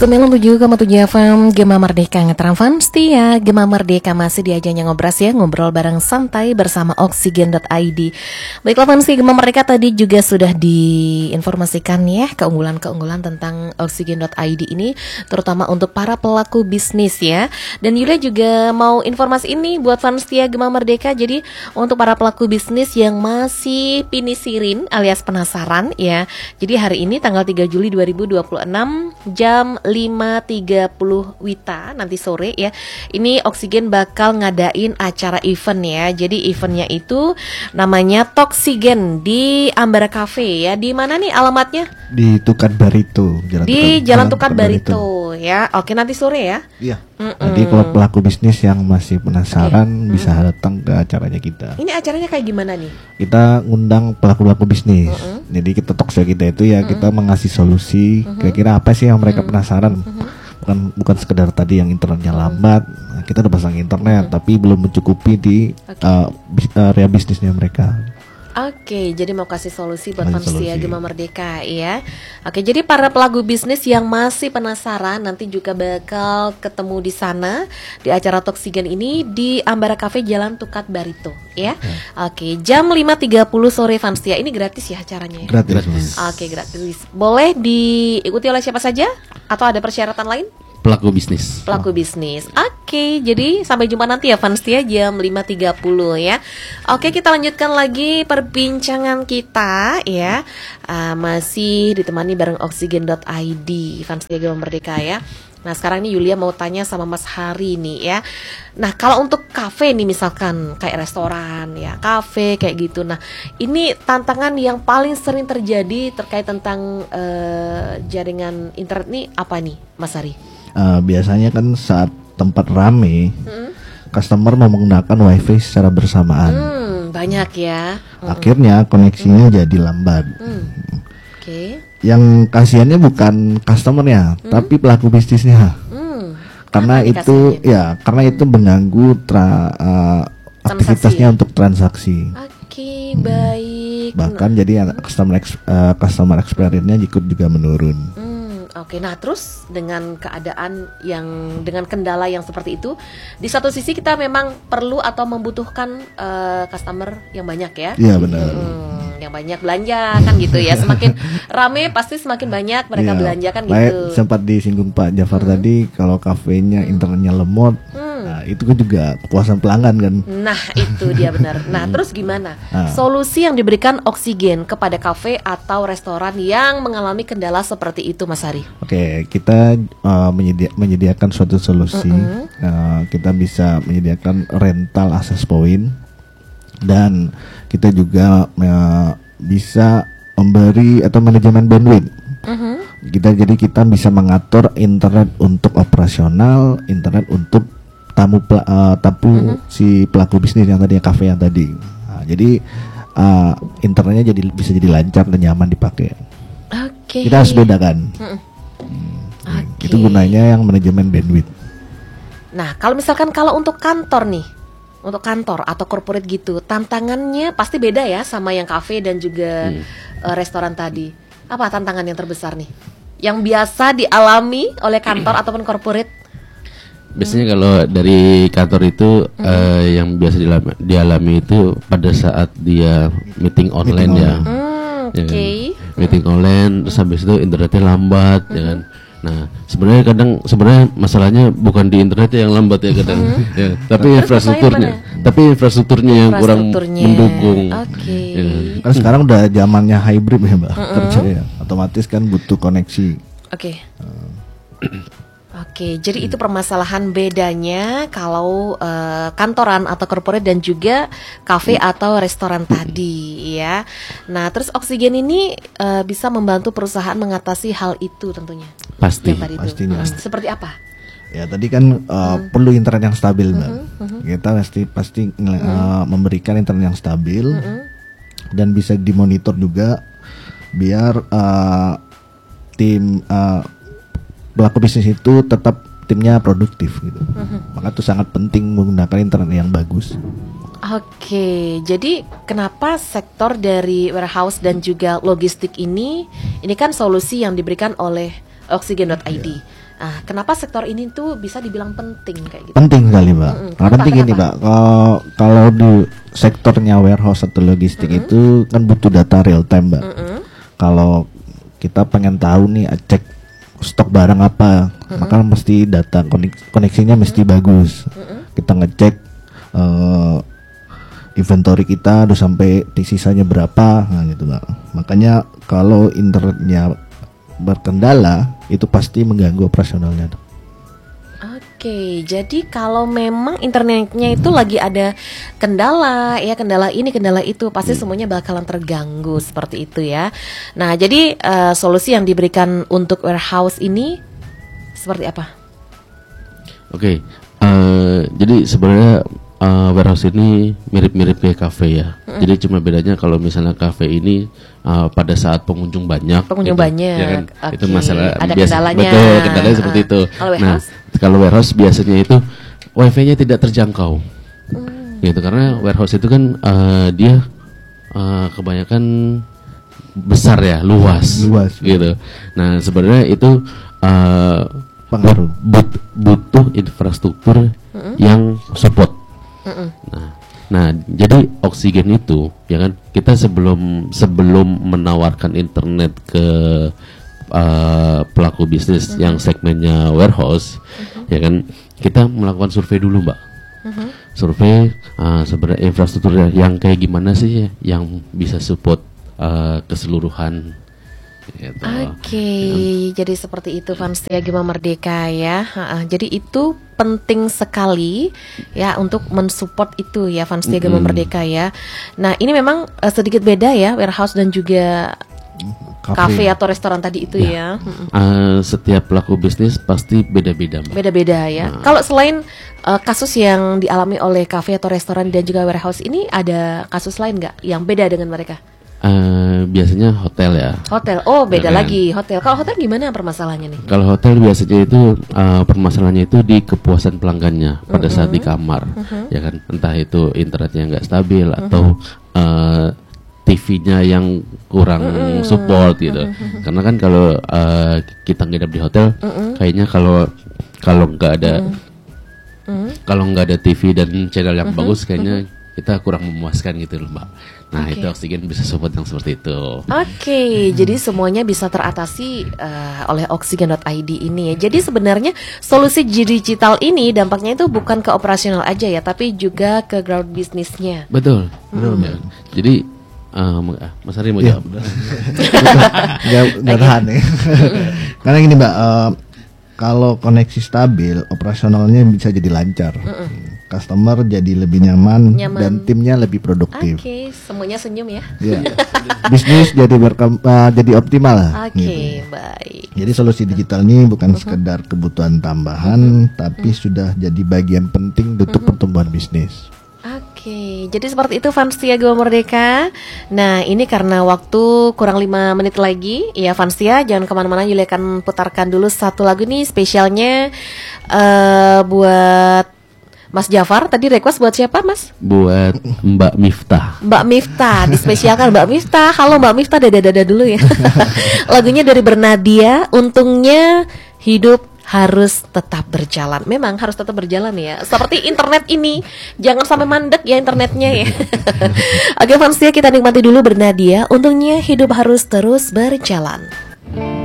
97,7 FM Gema Merdeka Ngetransfer setia. Gema Merdeka masih diajanya ngobras ya, ngobrol bareng santai bersama Oksigen.id. Baiklah fans Gema Merdeka, tadi juga sudah diinformasikan ya keunggulan-keunggulan tentang Oksigen.id ini, terutama untuk para pelaku bisnis ya. Dan Yulia juga mau informasi ini buat fans setia Gema Merdeka. Jadi untuk para pelaku bisnis yang masih pinisirin alias penasaran ya. Jadi hari ini tanggal 3 Juli 2026 jam 5.30 Wita nanti sore ya. Ini Oksigen bakal ngadain acara event ya. Jadi eventnya itu namanya Toksigen di Ambara Cafe ya. Di mana nih alamatnya? Di Tukat Barito. Jalan Tukat Barito ya. Oke, nanti sore ya. Iya. Jadi kalau pelaku bisnis yang masih penasaran bisa datang ke acaranya kita. Ini acaranya kayak gimana nih? Kita ngundang pelaku-pelaku bisnis. Jadi kita talkshow kita itu ya kita mengasih solusi. Kira-kira apa sih yang mereka penasaran? Bukan sekedar tadi yang internetnya lambat. Nah, kita udah pasang internet tapi belum mencukupi di area bisnisnya mereka. Oke, jadi mau kasih solusi buat fans setia Gema Merdeka ya. Oke, jadi para pelaku bisnis yang masih penasaran nanti juga bakal ketemu di sana di acara Toksigen ini di Ambara Cafe Jalan Tukat Barito ya. Oke, jam 5.30 sore fans setia. Ini gratis ya acaranya ya? Gratis. Oke, gratis. Boleh diikuti oleh siapa saja atau ada persyaratan lain? Pelaku bisnis. Pelaku bisnis. Oke, jadi sampai jumpa nanti ya fans setia jam 5.30 ya. Oke, kita lanjutkan lagi perbincangan kita ya. Masih ditemani bareng Oksigen.id fans setia Gema Merdeka ya. Nah, sekarang ini Yulia mau tanya sama Mas Hari nih ya. Nah, kalau untuk kafe nih misalkan kayak restoran ya, kafe kayak gitu. Nah, ini tantangan yang paling sering terjadi terkait tentang jaringan internet nih apa nih, Mas Hari? Biasanya kan saat tempat rame, customer mau menggunakan wifi secara bersamaan. Banyak ya. Akhirnya koneksinya jadi lambat. Oke. Yang kasihannya bukan customernya, tapi pelaku bisnisnya. Karena itu mengganggu aktivitasnya untuk transaksi. Oke, baik. Bahkan jadi customer experience-nya juga menurun. Oke, nah terus dengan keadaan yang dengan kendala yang seperti itu, di satu sisi kita memang perlu atau membutuhkan customer yang banyak ya. Iya benar. Yang banyak belanja kan gitu ya. Semakin rame pasti semakin banyak mereka belanja kan gitu. Sempat disinggung Pak Jafar tadi kalau kafenya internetnya lemot. Nah, itu kan juga kepuasan pelanggan kan. Nah, itu dia benar. Nah, terus gimana? Solusi yang diberikan Oksigen kepada kafe atau restoran yang mengalami kendala seperti itu, Mas Hari? Oke, kita menyediakan suatu solusi. Kita bisa menyediakan rental access point dan kita juga bisa memberi atau manajemen bandwidth. Jadi kita bisa mengatur internet untuk operasional, internet untuk tamu si pelaku bisnis yang tadi, kafe yang tadi. Nah, jadi internetnya bisa jadi lancar dan nyaman dipakai. Oke. Kita harus bedakan. Itu gunanya yang manajemen bandwidth. Nah, kalau misalkan untuk kantor nih, untuk kantor atau corporate gitu, tantangannya pasti beda ya sama yang kafe dan juga restoran tadi. Apa tantangan yang terbesar nih, yang biasa dialami oleh kantor ataupun corporate? Biasanya kalau dari kantor itu yang biasa dialami itu pada saat dia meeting online ya. Oke. Meeting online terus habis itu internetnya lambat ya kan. Nah, sebenarnya masalahnya bukan di internetnya yang lambat ya kadang. Ya, tapi infrastrukturnya yang kurang mendukung. Oke. Ya. Kan sekarang udah zamannya hybrid ya, Mbak. Kerja ya. Otomatis kan butuh koneksi. Oke. Oke, jadi itu permasalahan bedanya kalau kantoran atau corporate dan juga kafe atau restoran tadi ya. Nah, terus Oksigen ini bisa membantu perusahaan mengatasi hal itu tentunya. Pastinya. Seperti apa? Ya tadi kan perlu internet yang stabil, Mbak. Kita pasti memberikan internet yang stabil dan bisa dimonitor juga biar tim pelaku bisnis itu tetap timnya produktif gitu. Maka itu sangat penting menggunakan internet yang bagus. Oke, jadi kenapa sektor dari warehouse dan juga logistik ini kan solusi yang diberikan oleh Oksigen.id. Kenapa sektor ini tuh bisa dibilang penting kayak gitu? Penting sekali, Mbak. Karena gini, Mbak, kalau di sektornya warehouse atau logistik itu kan butuh data real time, Mbak. Kalau kita pengen tahu nih cek stok barang apa, maka mesti data koneksinya mesti bagus. Kita ngecek inventory kita udah sampai sisanya berapa, nah gitu, Mbak. Makanya kalau internetnya berkendala itu pasti mengganggu operasionalnya. Oke, jadi kalau memang internetnya itu lagi ada kendala, ya kendala ini, kendala itu, pasti semuanya bakalan terganggu seperti itu ya. Nah, jadi solusi yang diberikan untuk warehouse ini seperti apa? Oke, jadi sebenarnya warehouse ini mirip-mirip kayak cafe ya. Jadi cuma bedanya kalau misalnya cafe ini pada saat pengunjung banyak, banyak, ya kan, itu masalah ada biasa, kendalanya. Betul, kendalanya seperti itu. Kalau warehouse biasanya itu wifi-nya tidak terjangkau, gitu, karena warehouse itu kan dia kebanyakan besar ya, luas, gitu. Nah sebenarnya itu pengaruh butuh infrastruktur yang support. Nah, jadi oksigen itu, ya kan, kita sebelum menawarkan internet ke pelaku bisnis yang segmennya warehouse, ya kan, kita melakukan survei dulu, Mbak. Survei sebenarnya infrastruktur yang kayak gimana sih yang bisa support keseluruhan. Gitu. Oke, jadi seperti itu Vanstia Gema Merdeka ya. Jadi itu penting sekali ya untuk mensupport itu ya Vanstia Gema Merdeka ya. Nah ini memang sedikit beda ya warehouse dan juga kafe atau restoran tadi itu ya. Setiap pelaku bisnis pasti beda-beda. Beda-beda ya. Kalau selain kasus yang dialami oleh kafe atau restoran dan juga warehouse ini, ada kasus lain nggak yang beda dengan mereka? Biasanya hotel ya. Hotel, oh beda lagi hotel. Kalau hotel gimana permasalahannya nih? Kalau hotel biasanya itu permasalahannya itu di kepuasan pelanggannya pada saat di kamar, ya kan. Entah itu internetnya nggak stabil atau TV-nya yang kurang support gitu. Karena kan kalau kita nginep di hotel, kayaknya kalau nggak ada TV dan channel yang bagus, kayaknya kita kurang memuaskan gitu loh, Mbak. Nah itu oksigen bisa support yang seperti itu. Oke, jadi semuanya bisa teratasi oleh oksigen.id ini ya. Jadi sebenarnya solusi digital ini dampaknya itu bukan ke operasional aja ya, tapi juga ke ground bisnisnya. Betul. Ya. Jadi Mas Ari mau jawab? Nggak tahan nih. Karena gini, Mbak, kalau koneksi stabil, operasionalnya bisa jadi lancar. Customer jadi lebih nyaman dan timnya lebih produktif. Oke, semuanya senyum ya. Bisnis jadi jadi optimal lah. Oke, baik. Jadi solusi digital ini bukan sekedar kebutuhan tambahan, tapi sudah jadi bagian penting untuk pertumbuhan bisnis. Oke, jadi seperti itu Vanstia Gema Merdeka. Nah ini karena waktu kurang 5 menit lagi, ya Vanstia jangan kemana-mana, Yulia akan putarkan dulu satu lagu nih spesialnya buat Mas Jafar. Tadi request buat siapa, Mas? Buat Mbak Miftah. Mbak Miftah, dispesialkan Mbak Miftah. Halo Mbak Miftah, dada-dada dulu ya. Lagunya dari Bernadia, Untungnya Hidup Harus Tetap Berjalan. Memang harus tetap berjalan ya. Seperti internet ini, jangan sampai mandek ya internetnya ya. Oke Vanstia, kita nikmati dulu Bernadia, Untungnya Hidup Harus Terus Berjalan.